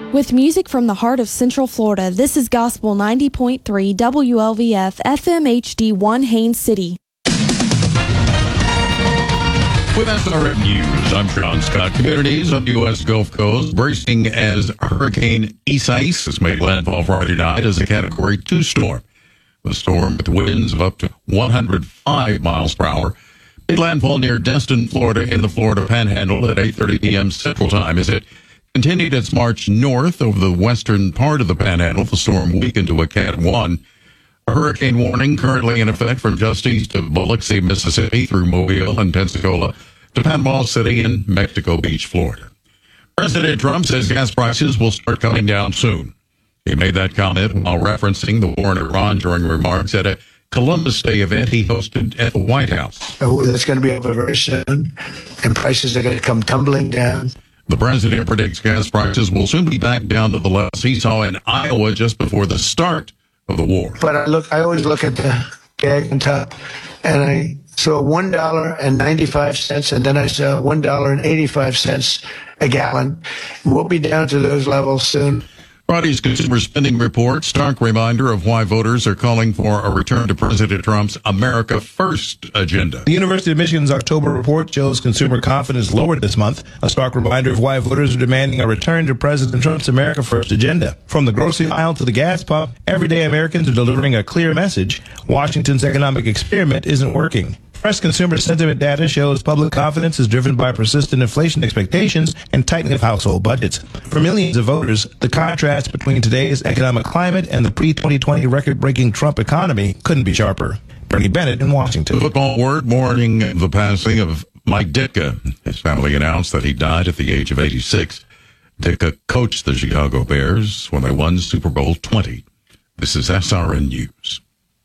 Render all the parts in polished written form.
With music from the heart of Central Florida, this is Gospel 90.3 WLVF FM HD1 Haines City. With SRN News, I'm Sean Scott. Communities on the U.S. Gulf Coast bracing as Hurricane Isaias has made landfall Friday night as a Category 2 storm. The storm, with winds of up to 105 miles per hour, made landfall near Destin, Florida, in the Florida Panhandle at 8:30 p.m. Central Time. As it continued its march north over the western part of the Panhandle, the storm weakened to a Cat 1. A hurricane warning currently in effect from just east of Biloxi, Mississippi, through Mobile and Pensacola to Panama City and Mexico Beach, Florida. President Trump says gas prices will start coming down soon. He made that comment while referencing the war in Iran during remarks at a Columbus Day event he hosted at the White House. That's going to be over very soon, and prices are going to come tumbling down. The president predicts gas prices will soon be back down to the levels he saw in Iowa just before the start of the war. But I always look at the gag on top, and I saw $1.95, and then I saw $1.85 a gallon. We'll be down to those levels soon. Friday's consumer spending report, stark reminder of why voters are calling for a return to President Trump's America First agenda. The University of Michigan's October report shows consumer confidence lowered this month, a stark reminder of why voters are demanding a return to President Trump's America First agenda. From the grocery aisle to the gas pump, everyday Americans are delivering a clear message: Washington's economic experiment isn't working. Fresh consumer sentiment data shows public confidence is driven by persistent inflation expectations and tightening of household budgets. For millions of voters, the contrast between today's economic climate and the pre-2020 record-breaking Trump economy couldn't be sharper. Bernie Bennett in Washington. The football word mourning the passing of Mike Ditka. His family announced that he died at the age of 86. Ditka coached the Chicago Bears when they won Super Bowl 20. This is SRN News.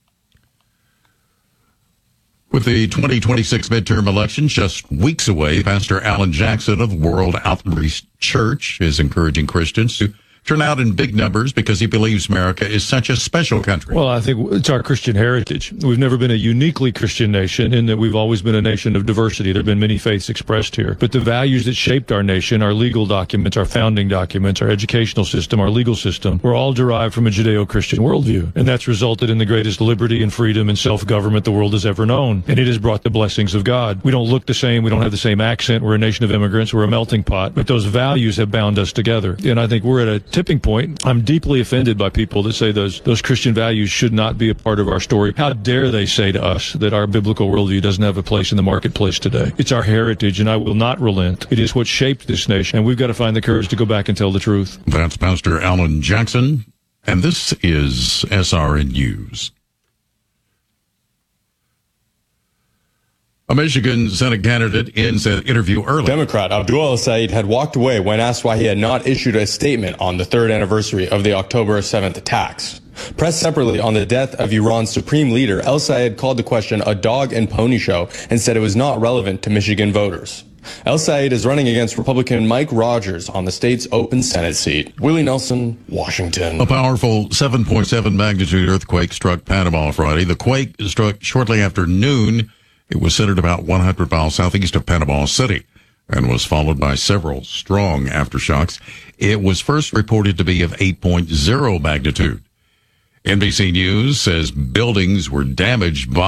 With the 2026 midterm elections just weeks away, Pastor Alan Jackson of the World Outreach Church is encouraging Christians to turn out in big numbers because he believes America is such a special country. Well, I think it's our Christian heritage. We've never been a uniquely Christian nation in that we've always been a nation of diversity. There have been many faiths expressed here. But the values that shaped our nation, our legal documents, our founding documents, our educational system, our legal system, were all derived from a Judeo-Christian worldview. And that's resulted in the greatest liberty and freedom and self-government the world has ever known. And it has brought the blessings of God. We don't look the same. We don't have the same accent. We're a nation of immigrants. We're a melting pot. But those values have bound us together. And I think we're at a tipping point. I'm deeply offended by people that say those Christian values should not be a part of our story. How dare they say to us that our biblical worldview doesn't have a place in the marketplace today? It's our heritage, and I will not relent. It is what shaped this nation, and we've got to find the courage to go back and tell the truth. That's Pastor Alan Jackson, and this is SRN News. A Michigan Senate candidate ends an interview early. Democrat Abdul El-Sayed had walked away when asked why he had not issued a statement on the third anniversary of the October 7th attacks. Pressed separately on the death of Iran's supreme leader, El-Sayed called the question a dog and pony show and said it was not relevant to Michigan voters. El-Sayed is running against Republican Mike Rogers on the state's open Senate seat. Willie Nelson, Washington. A powerful 7.7 magnitude earthquake struck Panama Friday. The quake struck shortly after noon. It was centered about 100 miles southeast of Panama City and was followed by several strong aftershocks. It was first reported to be of 8.0 magnitude. NBC News says buildings were damaged by